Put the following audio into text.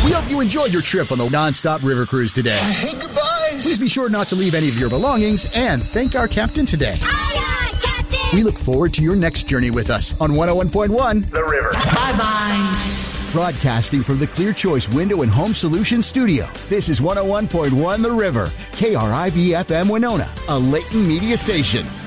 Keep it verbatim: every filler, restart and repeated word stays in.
We hope you enjoyed your trip on the Nonstop River Cruise today. Hey, goodbye. Please be sure not to leave any of your belongings and thank our captain today. Aye, aye, Captain. We look forward to your next journey with us on one oh one point one The River. Bye-bye. Broadcasting from the Clear Choice Window and Home Solutions Studio, this is one oh one point one The River, K R I V F M Winona, a Layton media station.